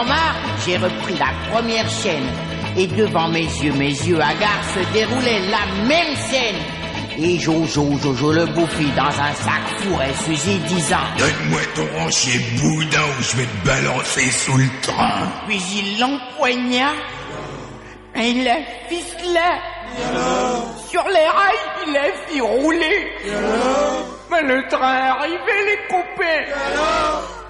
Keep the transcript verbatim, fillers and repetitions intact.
J'ai repris la première chaîne et devant mes yeux, mes yeux hagards, se déroulait la même scène. Et Jojo, Jojo le bouffi dans un sac fourré Suzy disant « Donne-moi ton rocher boudin ou je vais te balancer sous le train. » Puis il l'empoigna et il la ficelait. Sur les rails, il la fit rouler. Mais le train arrivait les couper.